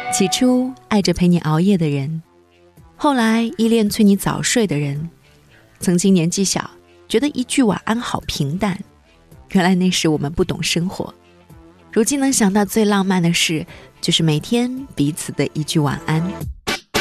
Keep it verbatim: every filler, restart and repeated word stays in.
起初爱着陪你熬夜的人，后来依恋催你早睡的人，曾经年纪小觉得一句晚安好平淡，原来那时我们不懂生活。如今能想到最浪漫的事，就是每天彼此的一句晚安。